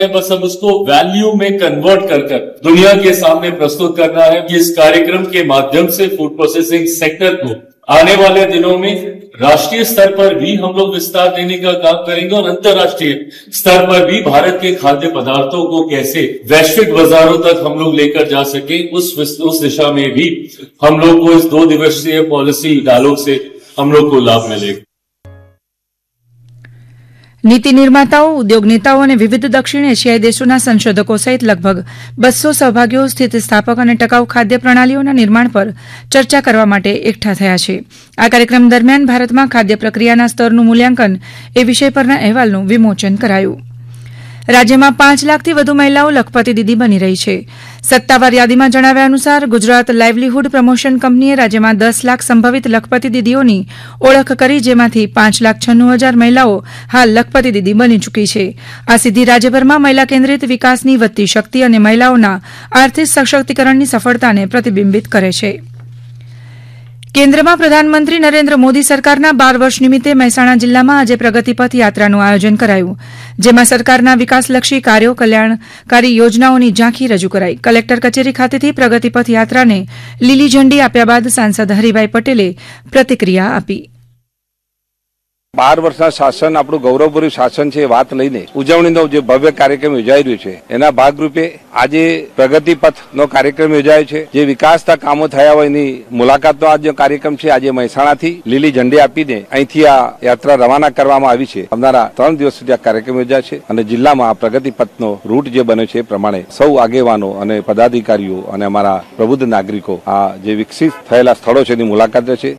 बस अब उसको वैल्यू में कन्वर्ट कर दुनिया के सामने प्रस्तुत करना है कि इस कार्यक्रम के माध्यम से फूड प्रोसेसिंग सेक्टर को आने वाले दिनों में राष्ट्रीय स्तर पर भी हम लोग विस्तार देने का काम करेंगे और अंतर्राष्ट्रीय स्तर पर भी भारत के खाद्य पदार्थों को कैसे वैश्विक बाजारों तक हम लोग लेकर जा सके उस दिशा में भी हम लोग को इस 2 दिवसीय पॉलिसी डायलॉग से हम लोग को लाभ मिलेगा। નીતિ નિર્માતાઓ, ઉદ્યોગ નેતાઓ અને વિવિધ દક્ષિણ એશિયાઈ દેશોના સંશોધકો સહિત લગભગ 200 સહભાગીઓ સ્થિતિસ્થાપક અને ટકાઉ ખાદ્ય પ્રણાલીઓના નિર્માણ પર ચર્ચા કરવા માટે એકઠા થયા છે. આ કાર્યક્રમ દરમિયાન ભારતમાં ખાદ્ય પ્રક્રિયાના સ્તરનું મૂલ્યાંકન એ વિષય પરના અહેવાલનું વિમોચન કરાયું. રાજ્યમાં 5 લાખથી વધુ મહિલાઓ લખપતિ દીદી બની રહી છે. સત્તાવાર યાદીમાં જણાવ્યા અનુસાર ગુજરાત લાઇવલીહુડ પ્રમોશન કંપનીએ રાજ્યમાં 10 લાખ સંભવિત લખપતિ દીદીઓની ઓળખ કરી, જેમાંથી 5,96,000 મહિલાઓ હાલ લખપતિ દીદી બની ચૂકી છે. આ સિદ્ધિ રાજ્યભરમાં મહિલા કેન્દ્રિત વિકાસની વધતી શક્તિ અને મહિલાઓના આર્થિક સશક્તિકરણની સફળતાને પ્રતિબિંબિત કરે છે. કેન્દ્રમાં પ્રધાનમંત્રી નરેન્દ્ર મોદી સરકારના 12 વર્ષ નિમિત્તે મહેસાણા જિલ્લામાં આજે પ્રગતિપથ યાત્રાનું આયોજન કરાયું, જેમાં સરકારના વિકાસલક્ષી કાર્યો, કલ્યાણકારી યોજનાઓની ઝાંખી રજૂ કરાઈ. કલેક્ટર કચેરી ખાતેથી પ્રગતિપથ યાત્રાને લીલી ઝંડી આપ્યા બાદ સાંસદ હરિભાઈ પટેલે પ્રતિક્રિયા આપી. 12 વર્ષના શાસન આપણું ગૌરવભર્યું શાસન છે, વાત લઈને ઉજવણીનો જે ભવ્ય કાર્યક્રમ યોજાઈ રહ્યો છે એના ભાગરૂપે આજે પ્રગતિપથનો કાર્યક્રમ યોજાયો છે. જે વિકાસના કામો થયા હોય એની મુલાકાતનો આ જે કાર્યક્રમ છે, આજે મહેસાણાથી લીલી ઝંડી આપીને અહીંથી આ યાત્રા રવાના કરવામાં આવી છે. આવનારા 3 દિવસ સુધી આ કાર્યક્રમ યોજાય છે અને જિલ્લામાં આ પ્રગતિપથનો રૂટ જે બન્યો છે એ પ્રમાણે સૌ આગેવાનો અને પદાધિકારીઓ અને અમારા પ્રબુદ્ધ નાગરિકો આ જે વિકસિત થયેલા સ્થળો છે એની મુલાકાત લેશે.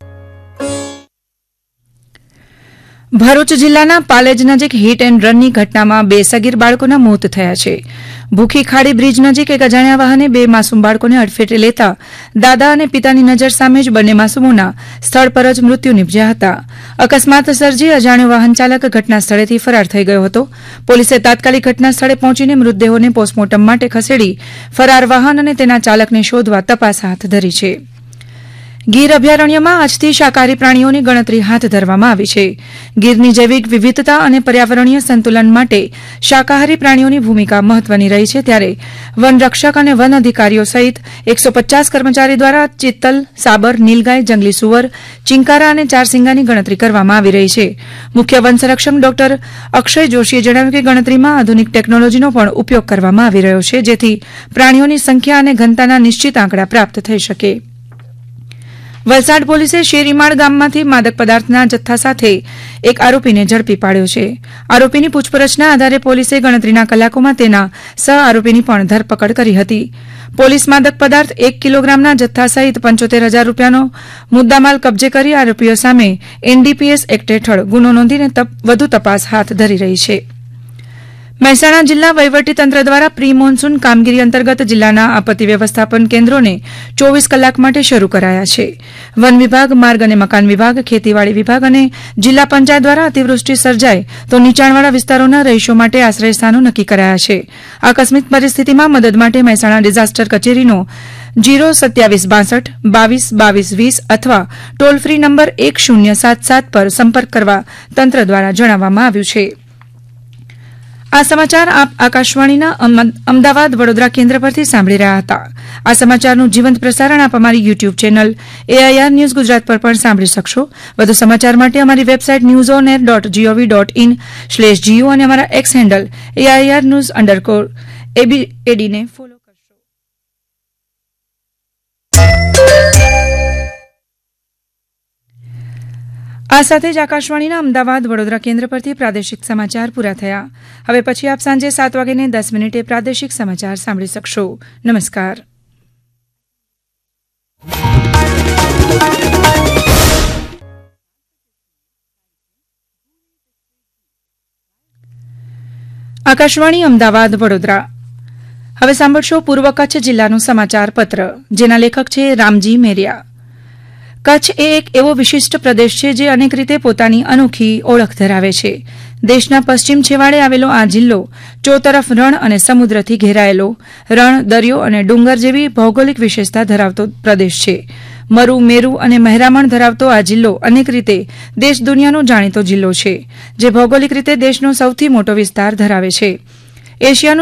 ભરૂચ જિલ્લાના પાલેજ નજીક હિટ એન્ડ રનની ઘટનામાં 2 સગીર બાળકોના મોત થયા છે. ભૂખી ખાડી બ્રિજ નજીક એક અજાણ્યા વાહને 2 માસૂમ બાળકોને અડફેટે લેતા દાદા અને પિતાની નજર સામે જ બંને માસૂમોના સ્થળ પર જ મૃત્યુ નિપજ્યા હતા. અકસ્માત સર્જી અજાણ્યો વાહન ચાલક ઘટના સ્થળેથી ફરાર થઈ ગયો હતો. પોલીસે તાત્કાલિક ઘટના સ્થળે પહોંચીને મૃતદેહોને પોસ્ટમોર્ટમ માટે ખસેડી ફરાર વાહન અને તેના ચાલકને શોધવા તપાસ હાથ ધરી છે. ગીર અભયારણ્યમાં આજથી શાકાહારી પ્રાણીઓની ગણતરી હાથ ધરવામાં આવી છે. ગીરની જૈવિક વિવિધતા અને પર્યાવરણીય સંતુલન માટે શાકાહારી પ્રાણીઓની ભૂમિકા મહત્વની રહી છે, ત્યારે વનરક્ષક અને વન અધિકારીઓ સહિત 150 કર્મચારી દ્વારા ચિત્તલ, સાબર, નીલગાય, જંગલી સુવર, ચિંકારા અને ચારસિંગાની ગણતરી કરવામાં આવી રહી છે. મુખ્ય વન સંરક્ષક ડોક્ટર અક્ષય જોશીએ જણાવ્યું કે ગણતરીમાં આધુનિક ટેકનોલોજીનો પણ ઉપયોગ કરવામાં આવી રહ્યો છે, જેથી પ્રાણીઓની સંખ્યા અને ઘનતાના નિશ્ચિત આંકડા પ્રાપ્ત થઈ શકે. વલસાડ પોલીસે શેરીમાળ ગામમાંથી માદક પદાર્થના જથ્થા સાથે એક આરોપીને ઝડપી પાડ્યો છે. આરોપીની પૂછપરછના આધારે પોલીસે ગણતરીના કલાકોમાં તેના સહ આરોપીની પણ ધરપકડ કરી હતી. પોલીસ માદક પદાર્થ 1 કિલોગ્રામના જથ્થા સહિત 75,000 રૂપિયાનો મુદ્દામાલ કબજે કરી આરોપીઓ સામે એનડીપીએસ એક્ટ હેઠળ ગુનો નોંધીને વધુ તપાસ હાથ ધરી રહી છે. મહેસાણા જિલ્લા વહીવટીતંત્ર દ્વારા પ્રી મોન્સૂન કામગીરી અંતર્ગત જિલ્લાના આપત્તિ વ્યવસ્થાપન કેન્દ્રોને 24 કલાક માટે શરૂ કરાયા છે. વન વિભાગ, માર્ગ અને મકાન વિભાગ, ખેતીવાડી વિભાગ અને જિલ્લા પંચાયત દ્વારા અતિવૃષ્ટિ સર્જાય તો નીચાણવાળા વિસ્તારોના રહીશો માટે આશ્રયસ્થાનો નક્કી કરાયા છે. આકસ્મિક પરિસ્થિતિમાં મદદ માટે મહેસાણા ડિઝાસ્ટર કચેરીનો 02762 22 22 20 અથવા ટોલ ફ્રી નંબર 1077 પર સંપર્ક કરવા તંત્ર દ્વારા જણાવવામાં આવ્યું છે. આ સમાચાર આપ આકાશવાણીના અમદાવાદ વડોદરા કેન્દ્ર પરથી સાંભળી રહ્યા હતા. આ સમાચારનું જીવંત પ્રસારણ આપ અમારી YouTube channel AIR news Gujarat પર પણ સાંભળી શકશો. વધુ સમાચાર માટે અમારી વેબસાઇટ newsonair.gov.in/gu અને અમારા એક્સ હેન્ડલ AIR_news_AD ને ફોલો કરશો. આ સાથે જ આકાશવાણીના અમદાવાદ વડોદરા કેન્દ્ર પરથી પ્રાદેશિક સમાચાર પૂરા થયા. હવે પછી આપ સાંજે 7:10 પ્રાદેશિક સમાચાર સાંભળી શકશો. નમસ્કાર. આકાશવાણી અમદાવાદ વડોદરા. હવે સાંભળશો પૂર્વ કચ્છ જિલ્લાનું સમાચાર પત્ર, જેના લેખક છે રામજી મેરિયા. કચ્છ એ એક એવો વિશિષ્ટ પ્રદેશ છે જે અનેક રીતે પોતાની અનોખી ઓળખ ધરાવે છે. દેશના પશ્ચિમ છેવાડે આવેલો આ જિલ્લો ચોતરફ રણ અને સમુદ્રથી ઘેરાયેલો, રણ, દરિયો અને ડુંગર જેવી ભૌગોલિક વિશેષતા ધરાવતો પ્રદેશ છે. મરુ, મેરુ અને મહેરામણ ધરાવતો આ જિલ્લો અનેક રીતે દેશ દુનિયાનો જાણીતો જિલ્લો છે, જે ભૌગોલિક રીતે દેશનો સૌથી મોટો વિસ્તાર ધરાવે છે. એશિયાનું